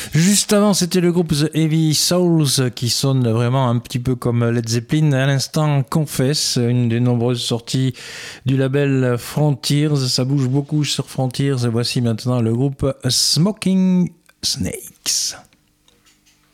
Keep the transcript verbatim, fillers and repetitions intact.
Juste avant, c'était le groupe The Heavy Souls qui sonne vraiment un petit peu comme Led Zeppelin. À l'instant, Confess, une des nombreuses sorties du label Frontiers. Ça bouge beaucoup sur Frontiers. Et voici maintenant le groupe Smoking Snakes.